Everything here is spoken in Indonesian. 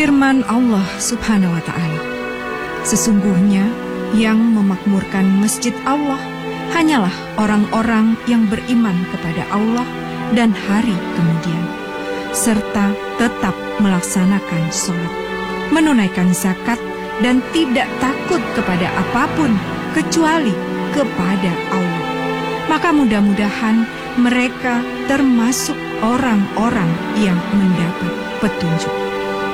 Firman Allah Subhanahu wa Ta'ala, sesungguhnya yang memakmurkan masjid Allah hanyalah orang-orang yang beriman kepada Allah dan hari kemudian, serta tetap melaksanakan sholat, menunaikan zakat, dan tidak takut kepada apapun kecuali kepada Allah. Maka mudah-mudahan mereka termasuk orang-orang yang mendapat petunjuk.